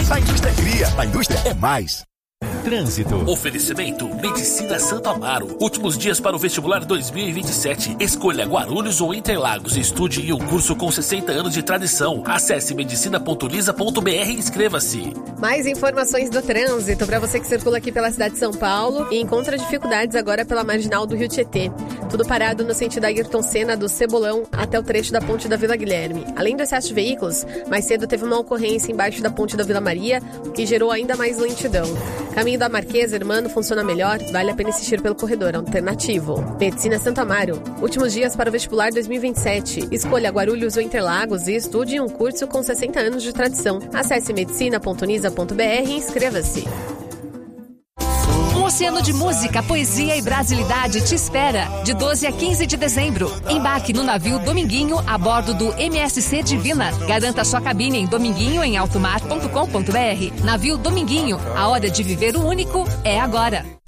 A indústria cria, a indústria é mais. Trânsito. Oferecimento Medicina Santo Amaro. Últimos dias para o vestibular 2027. Escolha Guarulhos ou Interlagos. Estude em um curso com 60 anos de tradição. Acesse medicina.lisa.br e inscreva-se. Mais informações do trânsito para você que circula aqui pela cidade de São Paulo e encontra dificuldades agora pela marginal do Rio Tietê. Tudo parado no sentido Ayrton Senna do Cebolão até o trecho da ponte da Vila Guilherme. Além do excesso de veículos, mais cedo teve uma ocorrência embaixo da ponte da Vila Maria, que gerou ainda mais lentidão. Caminho da Marquesa, Hermano, funciona melhor, vale a pena insistir pelo corredor alternativo. Medicina Santo Amaro. Últimos dias para o vestibular 2027. Escolha Guarulhos ou Interlagos e estude em um curso com 60 anos de tradição. Acesse medicina.nisa.br e inscreva-se. Um oceano de música, poesia e brasilidade te espera de 12 a 15 de dezembro. Embarque no navio Dominguinho a bordo do MSC Divina. Garanta sua cabine em dominguinhoemaltomar.com.br. Navio Dominguinho, a hora de viver o único é agora.